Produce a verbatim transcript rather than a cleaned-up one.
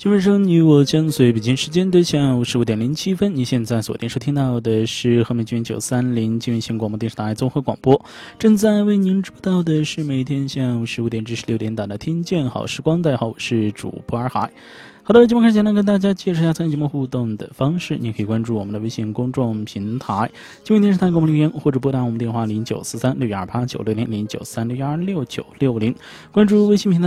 新闻声与我将随北京时间的下午十五点零七分，你现在锁定收听到的是和美军九三零金运行广播电视台综合广播，正在为您直播到的是每天下午十五点至十六点档的听见好时光。大家好，我是主播洱海。好的，节目开始前呢，跟大家介绍一下参与节目互动的方式。你可以关注我们的微信公众平台金运电视台给我们留言，或者拨打我们电话零九四三六一二八九六零零九三六一二六九六零，关注微信平台